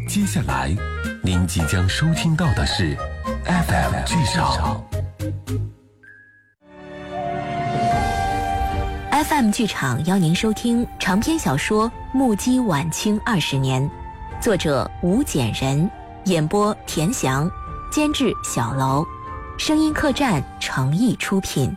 接下来您即将收听到的是 FM 剧场。 FM 剧场邀您收听长篇小说《目击晚清20年》，作者吴简人，演播田翔，监制小楼，声音客栈诚意出品。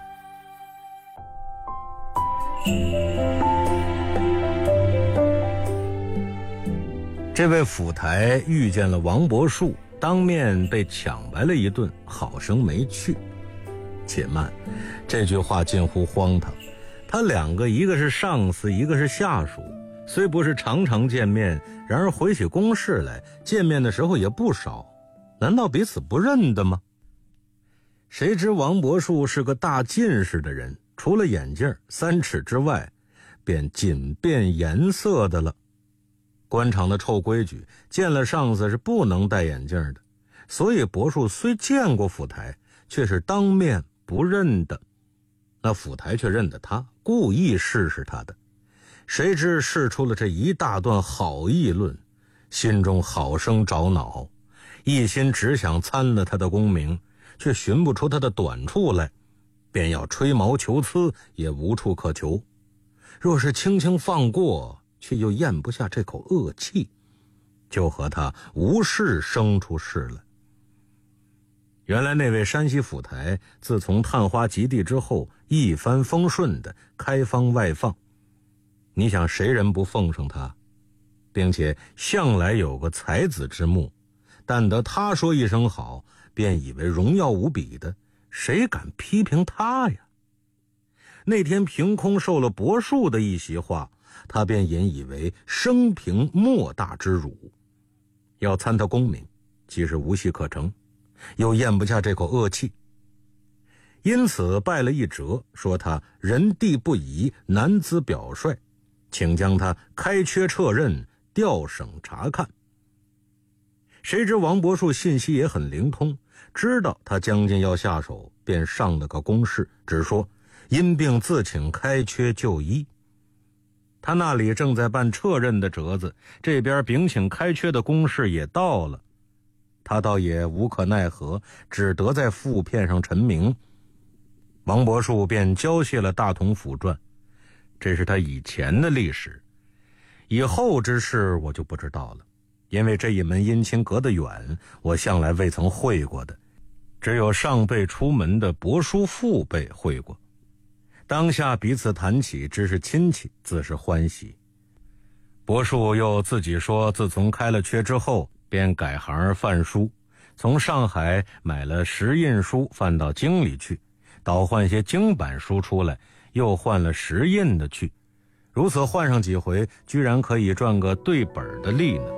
这位府台遇见了王伯树，当面被抢白了一顿，好生没趣。且慢，这句话近乎荒唐。他两个，一个是上司，一个是下属，虽不是常常见面，然而回起公事来，见面的时候也不少，难道彼此不认得吗？谁知王伯树是个大近视的人，除了眼镜3尺之外，便仅变颜色的了。官场的臭规矩，见了上司是不能戴眼镜的，所以伯树虽见过府台，却是当面不认的。那府台却认得他，故意试试他的。谁知试出了这一大段好议论，心中好生着恼，一心只想参了他的功名，却寻不出他的短处来，便要吹毛求疵，也无处可求。若是轻轻放过，却又咽不下这口恶气，就和他无事生出事来。原来那位山西府台自从探花及第之后，一帆风顺的开方外放，你想谁人不奉承他，并且向来有个才子之目，但得他说一声好，便以为荣耀无比的，谁敢批评他呀？那天凭空受了伯树的一席话，他便引以为生平莫大之辱，要参他功名，其实无戏可成，又咽不下这口恶气，因此拜了一折，说他人地不宜，难资表率，请将他开缺撤任，调省查看。谁知王伯树信息也很灵通，知道他将近要下手，便上了个公事，只说因病自请开缺就医。他那里正在办撤任的折子，这边禀请开缺的公事也到了，他倒也无可奈何，只得在副片上陈明。王伯树便交卸了大同府传，这是他以前的历史。以后之事我就不知道了，因为这一门姻亲隔得远，我向来未曾会过的，只有上辈出门的伯叔父辈会过。当下彼此谈起，知是亲戚，自是欢喜。伯树又自己说，自从开了缺之后，便改行贩书，从上海买了实印书贩到京里去，倒换些京版书出来，又换了实印的去，如此换上几回，居然可以赚个对本的利呢。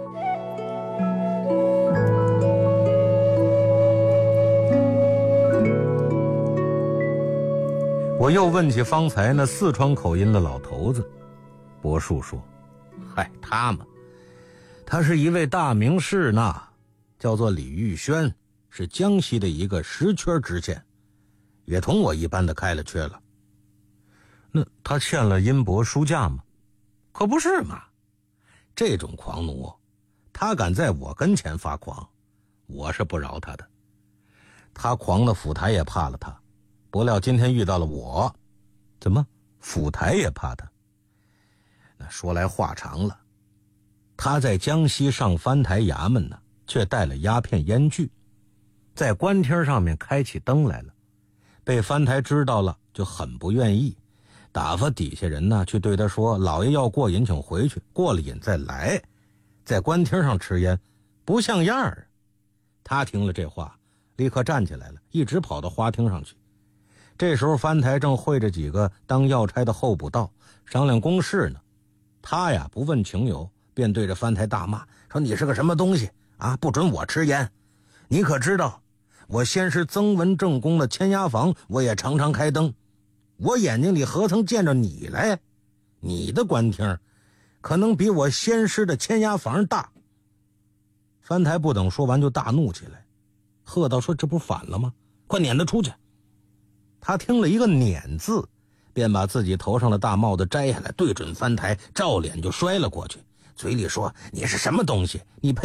我又问起方才那四川口音的老头子，伯树说：嗨，他嘛，他是一位大名士呢，叫做李玉轩，是江西的一个实缺知县，也同我一般的开了缺了。那他欠了阴伯书价吗？可不是嘛，这种狂奴，他敢在我跟前发狂，我是不饶他的。他狂的府台也怕了他，不料今天遇到了我，怎么府台也怕他？那说来话长了，他在江西上藩台衙门呢，却带了鸦片烟具，在官厅上面开起灯来了，被藩台知道了，就很不愿意，打发底下人呢去对他说，老爷要过瘾请回去，过了瘾再来，在官厅上吃烟不像样儿。他听了这话，立刻站起来了，一直跑到花厅上去。这时候藩台正会着几个当要差的候补道商量公事呢，他呀不问情由，便对着藩台大骂，说你是个什么东西啊，不准我吃烟，你可知道我先是曾文正宫的签押房，我也常常开灯，我眼睛里何曾见着你来，你的官厅可能比我先师的签押房大。藩台不等说完就大怒起来，喝道说这不反了吗，快撵他出去。他听了一个撵字，便把自己头上的大帽子摘下来，对准藩台照脸就摔了过去，嘴里说你是什么东西，你配